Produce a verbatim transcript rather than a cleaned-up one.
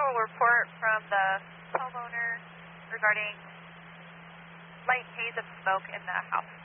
a report from the homeowner regarding light haze of smoke in the house.